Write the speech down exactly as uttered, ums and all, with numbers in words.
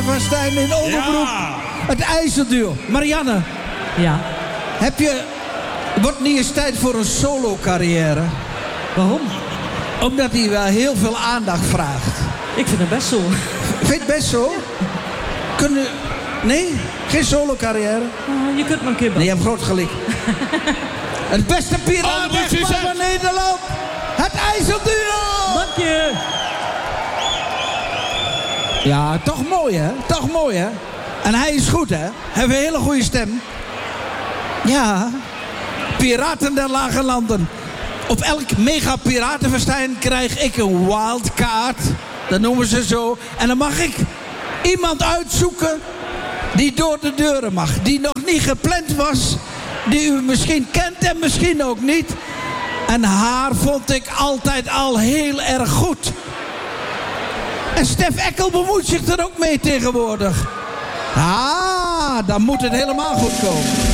Piratenfestijn in Oldenbroek. Ja. Het IJsselduo. Marianne, Ja. heb je... Wordt niet eens tijd voor een solo-carrière? Waarom? Omdat hij wel heel veel aandacht vraagt. Ik vind het best zo. Vind je het best zo? Kunnen... Nee? Geen solo-carrière? Uh, je kunt me een keer Nee, je hebt groot gelijk. Het beste Alle piratenpaar muziek, van Nederland. Het IJsselduo. Dank je. Ja, toch mooi hè? Toch mooi hè? En hij is goed hè? Hij heeft een hele goede stem. Ja. Piraten der Lage Landen. Op elk mega piratenfestijn krijg ik een wildcard. Dat noemen ze zo. En dan mag ik iemand uitzoeken die door de deuren mag. Die nog niet gepland was. Die u misschien kent en misschien ook niet. En haar vond ik altijd al heel erg goed. En Stef Eckel bemoeit zich er ook mee tegenwoordig. Ah, dan moet het helemaal goed komen.